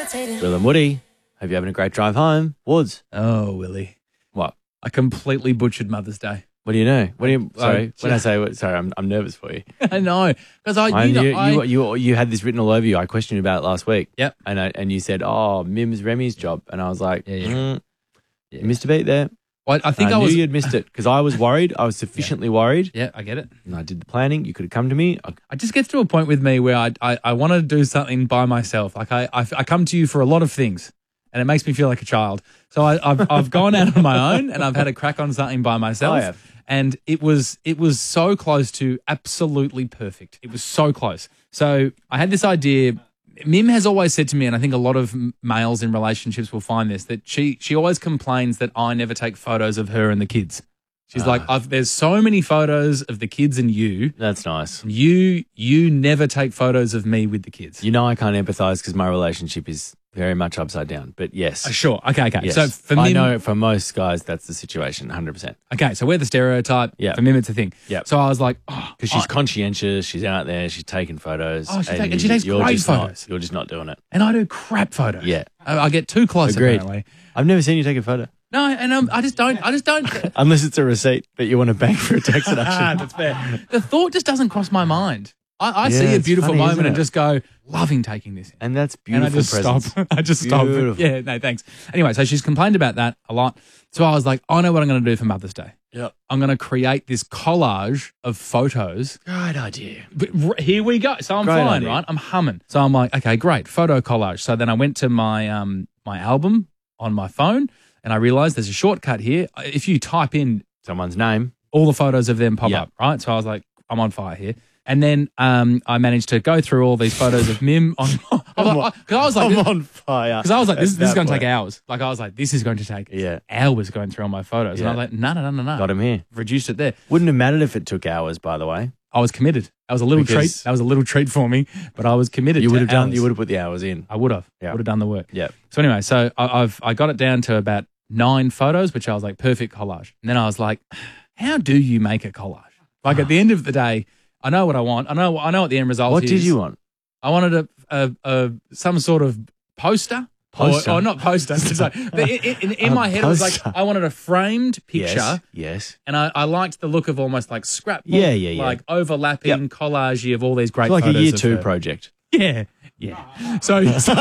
Will and Woody, hope you're having a great drive home. Woods. Oh, Willie. What? I completely butchered Mother's Day. What do you know? What do you? Sorry, when I say sorry, I'm nervous for you. I know because You had this written all over you. I questioned you about it last week. Yep. And you said, "Oh, Mim's Remy's job," and I was like, Yeah. You missed a beat there." Well, I think I I knew you'd missed it because I was worried. I was sufficiently worried. Yeah, I get it. And I did the planning. You could have come to me. It just gets to a point with me where I want to do something by myself. Like I come to you for a lot of things, and it makes me feel like a child. So I've gone out on my own, and I've had a crack on something by myself. Oh, yeah. And it was so close to absolutely perfect. It was so close. So I had this idea. Mim has always said to me, and I think a lot of males in relationships will find this, that she always complains that I never take photos of her and the kids. She's like, there's so many photos of the kids and you. That's nice. You never take photos of me with the kids. You know I can't empathise because my relationship is very much upside down. But yes. Sure. Okay. Yes. So for Mim, I know for most guys that's the situation, 100%. Okay, so we're the stereotype. Yeah. For Mim, it's a thing. Yeah. So I was like, Because she's conscientious, she's out there, she's taking photos. Oh, and she takes great photos. You're just not doing it. And I do crap photos. Yeah. I get too close, Agreed. apparently. I've never seen you take a photo. No, and I just don't. Unless it's a receipt that you want to bank for a tax deduction. That's fair. The thought just doesn't cross my mind. I Yeah, see a it's beautiful funny, moment isn't and it? just go, loving taking this in. And that's beautiful And I just presence. stop. I just stop. Beautiful. Yeah, no, thanks. Anyway, so she's complained about that a lot. So I was like, I know what I'm going to do for Mother's Day. Yep. I'm going to create this collage of photos. Great idea. But here we go. So I'm Great flying, idea. right? I'm humming. So I'm like, okay, great, photo collage. So then I went to my my album on my phone and I realized there's a shortcut here. If you type in Someone's name. all the photos of them pop Yep. up, right? So I was like, I'm on fire here. And then I managed to go through all these photos of Mim on. Because I was like, I'm on fire. because I was like, this is At going that to take point. hours. Like I was like, this is going to take Yeah. hours going through all my photos. And I Yeah. was like, no. Got him here. Reduced it there. Wouldn't have mattered if it took hours, by the way. I was committed. That was a little treat. Because- That was a little treat for me, but I was committed. You to would have done. hours. You would have put the hours in. I would have. Yeah. Would have done the work. Yeah. So anyway, so I got it down to about 9 photos, which I was like, perfect collage. And then I was like, how do you make a collage? Like at the end of the day, I know what I want. I know what the end result What is. did you want? I wanted a some sort of poster. Poster? Or not poster. So, but in my head, it was like poster. I wanted a framed picture. Yes. And I liked the look of almost like scrapbook, Yeah. like overlapping collage of all these great It's like a photos year of 2 her. project. Yeah. So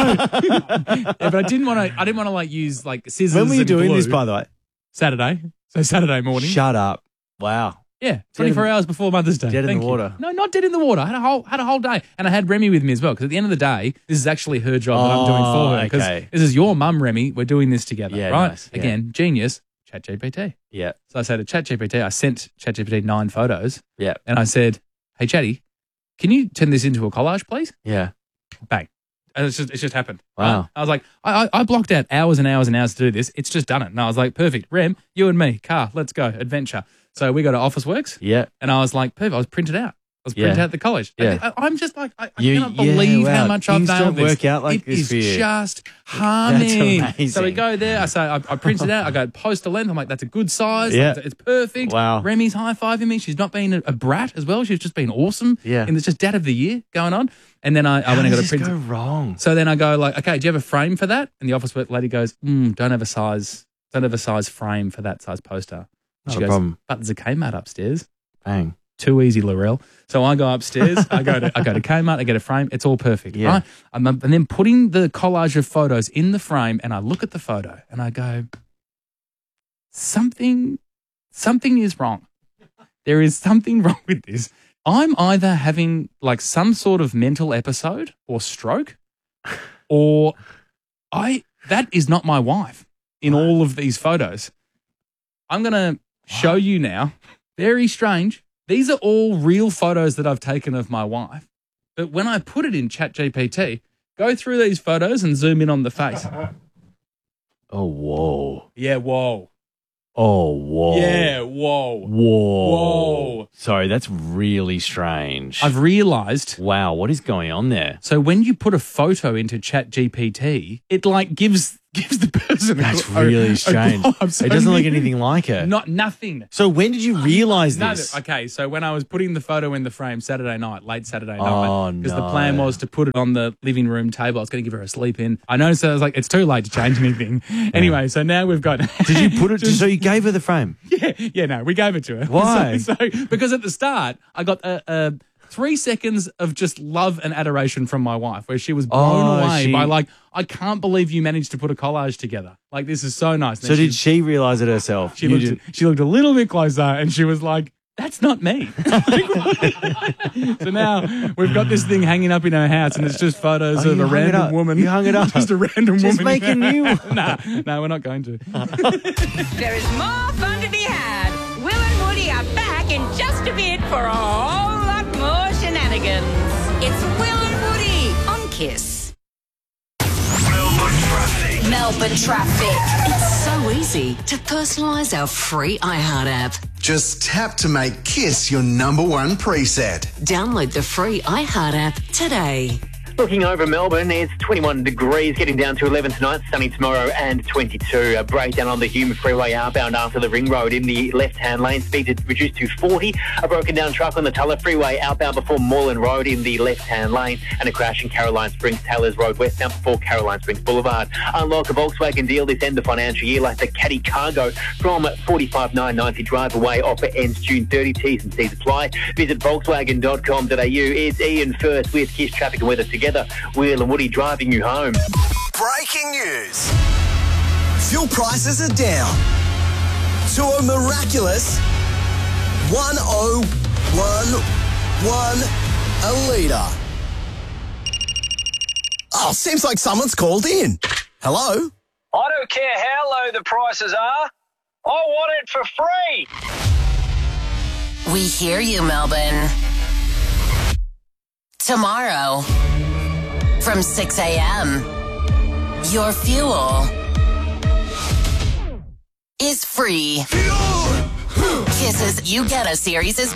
yeah, but I didn't want to like use like scissors. When were you and doing glue. this, by the way? Saturday. So Saturday morning. Shut up. Wow. Yeah, 24 hours before Mother's Day. Dead in Thank the you. water. No, not dead in the water. I had a whole day, and I had Remy with me as well. Because at the end of the day, this is actually her job that I'm doing for her. Because okay. this is your mum, Remy. We're doing this together, Yeah, right? nice. Yeah. Again, genius. ChatGPT. Yeah. So I said to ChatGPT, I sent ChatGPT 9 photos, Yeah. and I said, "Hey, Chatty, can you turn this into a collage, please?" Yeah. Bang. And it's just happened. Wow. Right? I was like, I blocked out hours and hours and hours to do this. It's just done it. And I was like, perfect. Rem, you and me, car, let's go, adventure. So we go to Officeworks. Yeah. And I was like, perfect. I was printed out. I was Yeah. printed out the college. Yeah. I'm just like, I You- cannot believe yeah, how wow. much I've Things nailed don't this. work out like It this is for you. just humming. That's amazing. So we go there. I printed it out. I go poster length. I'm like, that's a good size. Yeah. It's perfect. Wow. Remy's high-fiving me. She's not being a brat as well. She's just been awesome. Yeah. And it's just dad of the year going on. And then I How went and got does a this print. go wrong? So then I go like, okay, do you have a frame for that? And the office work lady goes, don't have a size frame for that size poster. And Not a problem. but there's a Kmart upstairs. Bang. Too easy, Laurel. So I go upstairs. I go to Kmart. I get a frame. It's all perfect, Yeah. right? And then putting the collage of photos in the frame, and I look at the photo and I go, something is wrong. There is something wrong with this. I'm either having like some sort of mental episode or stroke, or that is not my wife in all of these photos. I'm going to show you now. Very strange. These are all real photos that I've taken of my wife. But when I put it in ChatGPT, go through these photos and zoom in on the face. Oh, whoa. Yeah, whoa. Oh, whoa. Yeah, whoa. Whoa. Whoa. Sorry, that's really strange. I've realized. Wow, what is going on there? So when you put a photo into ChatGPT, it like gives gives the person That's really strange. So It doesn't look anything like her. nothing. So when did you realise No, this? okay, so when I was putting the photo in the frame Saturday night, late Saturday Oh, night, because the no. plan was to put it on the living room table. I was going to give her a sleep in. I noticed that I was like, it's too late to change anything. Anyway, so now we've got... Did you put it? So you gave her the frame? Yeah, no, we gave it to her. Why? So because at the start, I got 3 seconds of just love and adoration from my wife, where she was blown away by like, I can't believe you managed to put a collage together. Like, this is so nice. And So did she realise it herself? she looked a little bit closer and she was like, that's not me. So now we've got this thing hanging up in her house and it's just photos of you a hung it random up. woman. You hung it up. Just a random Just woman. make a new one. No, we're not going to. There is more fun to be had. Will and Woody are back in just a bit for a whole lot more shenanigans. It's Will and Woody on Kiss. Melbourne Traffic. It's so easy to personalise our free iHeart app. Just tap to make Kiss your number one preset. Download the free iHeart app today. Looking over Melbourne, it's 21 degrees, getting down to 11 tonight, sunny tomorrow and 22. A breakdown on the Hume Freeway outbound after the Ring Road in the left-hand lane, speed reduced to 40. A broken down truck on the Tulla Freeway outbound before Moreland Road in the left-hand lane, and a crash in Caroline Springs Taylors Road westbound before Caroline Springs Boulevard. Unlock a Volkswagen deal this end of financial year like the Caddy Cargo from 45,990 drive away. Offer ends June 30. T's and C's apply. Visit volkswagen.com.au. It's Ian first with Kiss Traffic and Weather together. Will and Woody driving you home. Breaking news. Fuel prices are down to a miraculous 101.1 a litre. Oh, seems like someone's called in. Hello? I don't care how low the prices are. I want it for free. We hear you, Melbourne. Tomorrow, from 6 a.m., your fuel is free. Kisses You Get a series is